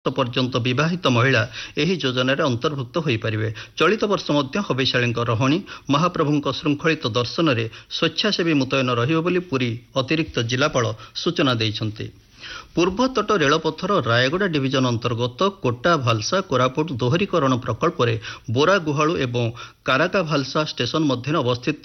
पर्यंत विवाहित महिला ଏହି ଯୋଜନାରେ ଅନ୍ତର୍ଭୁକ୍ତ ହୋଇପାରିବେ। ଚଳିତ ବର୍ଷ ମଧ୍ୟ ହବିଷ୍ୟାଳୀଙ୍କ ରହଣି ମହାପ୍ରଭୁଙ୍କ ଶୃଙ୍ଖଳିତ ଦର୍ଶନରେ ସ୍ୱେଚ୍ଛାସେବୀ ମୁତୟନ ରହିବ ବୋଲି ପୁରୀ ଅତିରିକ୍ତ ଜିଲ୍ଲାପାଳ ସୂଚନା ଦେଇଛନ୍ତି। ପୂର୍ବତଟ ରେଳପଥର ରାୟଗଡ଼ା ଡିଭିଜନ ଅନ୍ତର୍ଗତ କୋଟା ଭାଲସା କୋରାପୁଟ ଦୋହରୀକରଣ ପ୍ରକଳ୍ପରେ ବୋରା ଗୁହାଳୁ ଏବଂ କାରାକା ଭାଲସା ଷ୍ଟେସନ ମଧ୍ୟରେ ଅବସ୍ଥିତ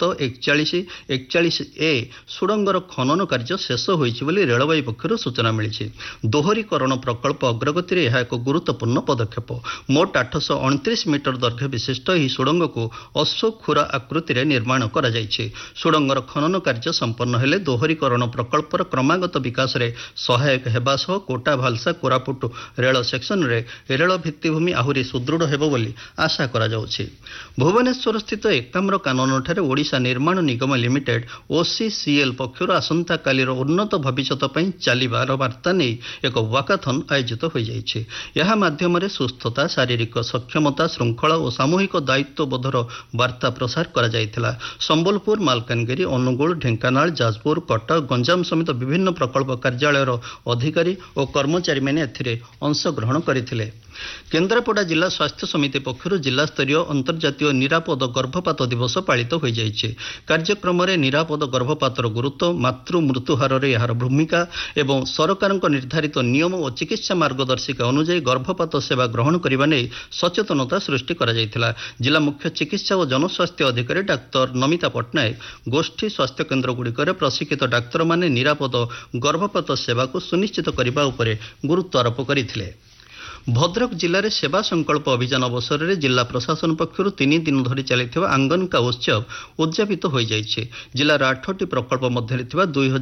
41A ସୁଡ଼ଙ୍ଗର ଖନନ କାର୍ଯ୍ୟ ଶେଷ ହୋଇଛି ବୋଲି ରେଳବାଇ ପକ୍ଷରୁ ସୂଚନା ମିଳିଛି। ଦୋହରୀକରଣ ପ୍ରକଳ୍ପ ଅଗ୍ରଗତିରେ ଏହା ଏକ ଗୁରୁତ୍ୱପୂର୍ଣ୍ଣ ପଦକ୍ଷେପ। ମୋଟ 829 ମିଟର ଦୈର୍ଘ୍ୟ ବିଶିଷ୍ଟ ଏହି ସୁଡ଼ଙ୍ଗକୁ ଅଶ୍ୱକ୍ଷୁରା ଆକୃତିରେ ନିର୍ମାଣ କରାଯାଇଛି। ସୁଡ଼ଙ୍ଗର ଖନନ କାର୍ଯ୍ୟ ସମ୍ପନ୍ନ ହେଲେ ଦୋହରୀକରଣ ପ୍ରକଳ୍ପର କ୍ରମାଗତ ବିକାଶରେ ସହାୟକ ହେବା ସହ କୋଟା ଭାଲସା କୋରାପୁଟ ରେଳ ସେକ୍ସନରେ ରେଳ ଭିତ୍ତିଭୂମି ଆହୁରି ସୁଦୃଢ଼ ହେବ ବୋଲି ଆଶା କରାଯାଉଛି। ଭୁବନେଶ୍ୱରସ୍ଥିତ ଏକାମ୍ର କାନନଠାରେ ଓଡ଼ିଶା ନିର୍ମାଣ ନିଗମ ଲିମିଟେଡ୍ OCCL ପକ୍ଷରୁ ଆସନ୍ତାକାଲିର ଉନ୍ନତ ଭବିଷ୍ୟତ ପାଇଁ ଚାଲିବାର ବାର୍ତ୍ତା ନେଇ ଏକ ୱାକାଥନ୍ ଆୟୋଜିତ ହୋଇଯାଇଛି। ଏହା ମାଧ୍ୟମରେ ସୁସ୍ଥତା ଶାରୀରିକ ସକ୍ଷମତା ଶୃଙ୍ଖଳା ଓ ସାମୂହିକ ଦାୟିତ୍ୱବୋଧର ବାର୍ତ୍ତା ପ୍ରସାର କରାଯାଇଥିଲା। ସମ୍ବଲପୁର ମାଲକାନଗିରି ଅନୁଗୁଳ ଢେଙ୍କାନାଳ ଯାଜପୁର କଟକ ଗଞ୍ଜାମ ସମେତ ବିଭିନ୍ନ ପ୍ରକଳ୍ପ କାର୍ଯ୍ୟାଳୟର ଅଧିକାରୀ ଓ କର୍ମଚାରୀମାନେ ଏଥିରେ ଅଂଶଗ୍ରହଣ କରିଥିଲେ। କେନ୍ଦ୍ରାପଡ଼ା ଜିଲ୍ଲା ସ୍ୱାସ୍ଥ୍ୟ ସମିତି ପକ୍ଷରୁ ଜିଲ୍ଲାସ୍ତରୀୟ ଅନ୍ତର୍ଜାତୀୟ ନିରାପଦ ଗର୍ଭପାତ ଦିବସ ପାଳିତ ହୋଇଯାଇଛି। କାର୍ଯ୍ୟକ୍ରମରେ ନିରାପଦ ଗର୍ଭପାତର ଗୁରୁତ୍ୱ ମାତୃ ମୃତ୍ୟୁହାରରେ ଏହାର ଭୂମିକା ଏବଂ ସରକାରଙ୍କ ନିର୍ଦ୍ଧାରିତ ନିୟମ ଓ ଚିକିତ୍ସା ମାର୍ଗଦର୍ଶିକା ଅନୁଯାୟୀ ଗର୍ଭପାତ ସେବା ଗ୍ରହଣ କରିବା ନେଇ ସଚେତନତା ସୃଷ୍ଟି କରାଯାଇଥିଲା। ଜିଲ୍ଲା ମୁଖ୍ୟ ଚିକିତ୍ସା ଓ ଜନସ୍ୱାସ୍ଥ୍ୟ ଅଧିକାରୀ ଡାକ୍ତର ନମିତା ପଟ୍ଟନାୟକ ଗୋଷ୍ଠୀ ସ୍ୱାସ୍ଥ୍ୟକେନ୍ଦ୍ରଗୁଡ଼ିକରେ ପ୍ରଶିକ୍ଷିତ ଡାକ୍ତରମାନେ ନିରାପଦ ଗର୍ଭପାତ ସେବାକୁ ସୁନିଶ୍ଚିତ କରିବା ଉପରେ ଗୁରୁତ୍ୱ ଆରୋପ କରିଥିଲେ। ଭଦ୍ରକ ଜିଲ୍ଲାରେ ସେବା ସଂକଳ୍ପ ଅଭିଯାନ ଅବସରରେ ଜିଲ୍ଲା ପ୍ରଶାସନ ପକ୍ଷରୁ 3 ଦିନ ଧରି ଚାଲିଥିବା ଆଙ୍ଗନକା ଉତ୍ସବ ଉଦ୍ଯାପିତ ହୋଇଯାଇଛି। ଜିଲ୍ଲାର 8ଟି ପ୍ରକଳ୍ପ ମଧ୍ୟରେ ଥିବା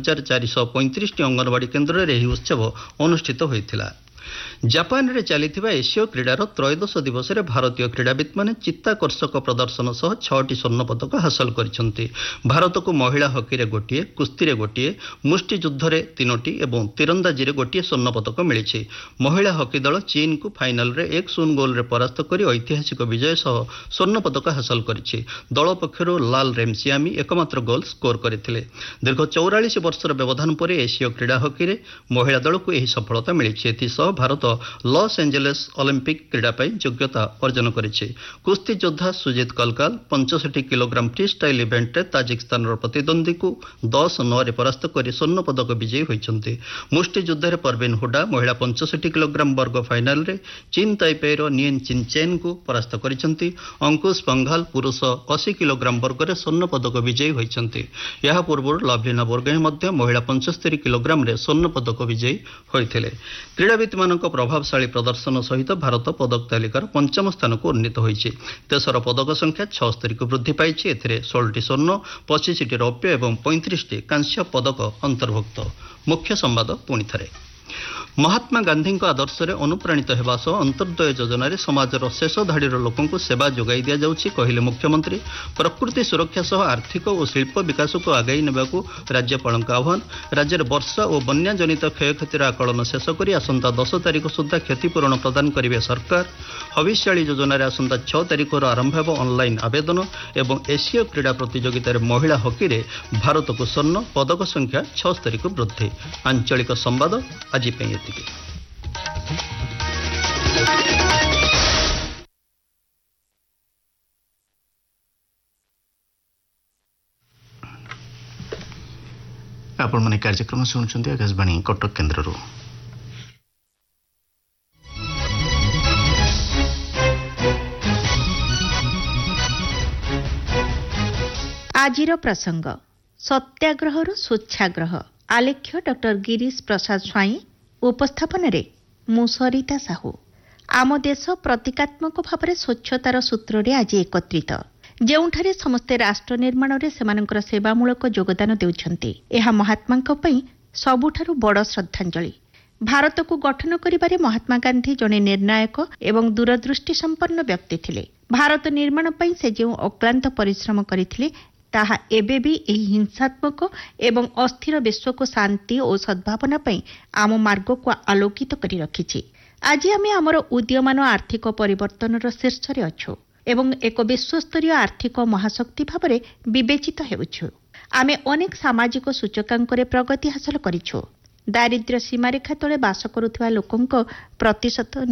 2435ଟି ଅଙ୍ଗନବାଡି କେନ୍ଦ୍ରରେ ଏହି ଉତ୍ସବ ଅନୁଷ୍ଠିତ ହୋଇଥିଲା। ଜାପାନରେ ଚାଲିଥିବା ଏସୀୟ କ୍ରୀଡ଼ାର ତ୍ରୟୋଦଶ ଦିବସରେ ଭାରତୀୟ କ୍ରୀଡ଼ାବିତ୍ମାନେ ଚିତ୍ତାକର୍ଷକ ପ୍ରଦର୍ଶନ ସହ 6ଟି ସ୍ୱର୍ଣ୍ଣପଦକ ହାସଲ କରିଛନ୍ତି। ଭାରତକୁ ମହିଳା ହକିରେ 1, କୁସ୍ତିରେ 1, ମୁଷ୍ଟିଯୁଦ୍ଧରେ 3ଟି ଏବଂ ତୀରନ୍ଦାଜିରେ 1 ସ୍ୱର୍ଣ୍ଣପଦକ ମିଳିଛି। ମହିଳା ହକି ଦଳ ଚୀନକୁ ଫାଇନାଲରେ 1-0 ଗୋଲରେ ପରାସ୍ତ କରି ଐତିହାସିକ ବିଜୟ ସହ ସ୍ୱର୍ଣ୍ଣପଦକ ହାସଲ କରିଛି। ଦଳ ପକ୍ଷରୁ ଲାଲ ରେମ୍ସିଆମି ଏକମାତ୍ର ଗୋଲ ସ୍କୋର କରିଥିଲେ। ଦୀର୍ଘ 44 ବର୍ଷର ବ୍ୟବଧାନ ପରେ ଏସୀୟ କ୍ରୀଡ଼ା ହକିରେ ମହିଳା ଦଳକୁ ଏହି ସଫଳତା ମିଳିଛି। ଏଥିସହ ଭାରତ ଲସ୍ ଏଞ୍ଜେଲସ୍ ଅଲିମ୍ପିକ୍ କ୍ରୀଡ଼ା ପାଇଁ ଯୋଗ୍ୟତା ଅର୍ଜନ କରିଛି। କୁସ୍ତି ଯୋଦ୍ଧା ସୁଜିତ କଲକାଲ 65 କିଲୋଗ୍ରାମ ଫ୍ରି ଷ୍ଟାଇଲ୍ ଇଭେଣ୍ଟରେ ତାଜିକିସ୍ତାନର ପ୍ରତିଦ୍ୱନ୍ଦ୍ୱୀକୁ 10-9ରେ ପରାସ୍ତ କରି ସ୍ୱର୍ଣ୍ଣପଦକ ବିଜୟୀ ହୋଇଛନ୍ତି। ମୁଷ୍ଟିଯୁଦ୍ଧରେ ପରବିନ୍ ହୁଡା ମହିଳା 65 କିଲୋଗ୍ରାମ ବର୍ଗ ଫାଇନାଲରେ ଚୀନ ତାଇପେଇର ନିଏନ୍ ଚିନ୍ଚେନ୍ଙ୍କୁ ପରାସ୍ତ କରିଛନ୍ତି। ଅଙ୍କୁଶ ପଙ୍ଘାଲ ପୁରୁଷ 80 କିଲୋଗ୍ରାମ ବର୍ଗରେ ସ୍ୱର୍ଣ୍ଣପଦକ ବିଜୟୀ ହୋଇଛନ୍ତି। ଏହା ପୂର୍ବରୁ ଲଭଲିନା ବୋର୍ଗୋହେଁ ମଧ୍ୟ ମହିଳା 75 କିଲୋଗ୍ରାମରେ ସ୍ୱର୍ଣ୍ଣପଦକ ବିଜୟୀ ହୋଇଥିଲେ। କ୍ରୀଡ଼ାବିତ୍ମାନଙ୍କ ପ୍ରଭାବଶାଳୀ ପ୍ରଦର୍ଶନ ସହିତ ଭାରତ ପଦକ ତାଲିକାର 5ମ ସ୍ଥାନକୁ ଉନ୍ନୀତ ହୋଇଛି। ଦେଶର ପଦକ ସଂଖ୍ୟା 76କୁ ବୃଦ୍ଧି ପାଇଛି। ଏଥିରେ 16ଟି ସ୍ୱର୍ଣ୍ଣ 25ଟି ରୌପ୍ୟ ଏବଂ 35ଟି କାଂସ୍ୟ ପଦକ ଅନ୍ତର୍ଭୁକ୍ତ। ମୁଖ୍ୟ ସମ୍ବାଦ ପୁଣିଥରେ। ମହାତ୍ମା ଗାନ୍ଧୀଙ୍କ ଆଦର୍ଶରେ ଅନୁପ୍ରାଣିତ ହେବା ସହ ଅନ୍ତର୍ଦ୍ଦୟ ଯୋଜନାରେ ସମାଜର ଶେଷ ଧାଡ଼ିର ଲୋକଙ୍କୁ ସେବା ଯୋଗାଇ ଦିଆଯାଉଛି କହିଲେ ମୁଖ୍ୟମନ୍ତ୍ରୀ। ପ୍ରକୃତି ସୁରକ୍ଷା ସହ ଆର୍ଥିକ ଓ ଶିଳ୍ପ ବିକାଶକୁ ଆଗାଇ ନେବାକୁ ରାଜ୍ୟପାଳଙ୍କ ଆହ୍ୱାନ। ରାଜ୍ୟରେ ବର୍ଷା ଓ ବନ୍ୟା ଜନିତ କ୍ଷୟକ୍ଷତିର ଆକଳନ ଶେଷ କରି ଆସନ୍ତା 10 ତାରିଖ ସୁଦ୍ଧା କ୍ଷତିପୂରଣ ପ୍ରଦାନ କରିବେ ସରକାର। ହବିଷ୍ୟାଳୀ ଯୋଜନାରେ ଆସନ୍ତା 6 ତାରିଖରୁ ଆରମ୍ଭ ହେବ ଅନଲାଇନ୍ ଆବେଦନ ଏବଂ ଏସୀୟ କ୍ରୀଡ଼ା ପ୍ରତିଯୋଗିତାରେ ମହିଳା ହକିରେ ଭାରତକୁ ସ୍ୱର୍ଣ୍ଣ ପଦକ ସଂଖ୍ୟା 76କୁ ବୃଦ୍ଧି। ଆଞ୍ଚଳିକ ସମ୍ବାଦ ଆଜି ପାଇଁ ଏତିକି। ଆପଣମାନେ କାର୍ଯ୍ୟକ୍ରମ ଶୁଣୁଛନ୍ତି ଆକାଶବାଣୀ କଟକ କେନ୍ଦ୍ରରୁ। ଆଜିର ପ୍ରସଙ୍ଗ ସତ୍ୟାଗ୍ରହରୁ ସ୍ୱଚ୍ଛାଗ୍ରହ। ଆଲେଖ୍ୟ ଡକ୍ଟର ଗିରୀଶ ପ୍ରସାଦ ସ୍ୱାଇଁ। ଉପସ୍ଥାପନରେ ମୁଁ ସରିତା ସାହୁ। ଆମ ଦେଶ ପ୍ରତୀକାତ୍ମକ ଭାବରେ ସ୍ୱଚ୍ଛତାର ସୂତ୍ରରେ ଆଜି ଏକତ୍ରିତ, ଯେଉଁଠାରେ ସମସ୍ତେ ରାଷ୍ଟ୍ର ନିର୍ମାଣରେ ସେମାନଙ୍କର ସେବାମୂଳକ ଯୋଗଦାନ ଦେଉଛନ୍ତି। ଏହା ମହାତ୍ମାଙ୍କ ପାଇଁ ସବୁଠାରୁ ବଡ଼ ଶ୍ରଦ୍ଧାଞ୍ଜଳି। ଭାରତକୁ ଗଠନ କରିବାରେ ମହାତ୍ମା ଗାନ୍ଧୀ ଜଣେ ନିର୍ଣ୍ଣାୟକ ଏବଂ ଦୂରଦୃଷ୍ଟି ସମ୍ପନ୍ନ ବ୍ୟକ୍ତି ଥିଲେ। ଭାରତ ନିର୍ମାଣ ପାଇଁ ସେ ଯେଉଁ ଅକ୍ଲାନ୍ତ ପରିଶ୍ରମ କରିଥିଲେ ତାହା ଏବେ ବି ଏହି ହିଂସାତ୍ମକ ଏବଂ ଅସ୍ଥିର ବିଶ୍ୱକୁ ଶାନ୍ତି ଓ ସଦ୍ଭାବନା ପାଇଁ ଆମ ମାର୍ଗକୁ ଆଲୋକିତ କରି ରଖିଛି। ଆଜି ଆମେ ଆମର ଉଦୀୟମାନ ଆର୍ଥିକ ପରିବର୍ତ୍ତନର ଶୀର୍ଷରେ ଅଛୁ ଏବଂ ଏକ ବିଶ୍ୱସ୍ତରୀୟ ଆର୍ଥିକ ମହାଶକ୍ତି ଭାବରେ ବିବେଚିତ ହେଉଛୁ। ଆମେ ଅନେକ ସାମାଜିକ ସୂଚକାଙ୍କରେ ପ୍ରଗତି ହାସଲ କରିଛୁ। ଦାରିଦ୍ର୍ୟ ସୀମାରେଖା ତଳେ ବାସ କରୁଥିବା ଲୋକଙ୍କ ପ୍ରତିଶତ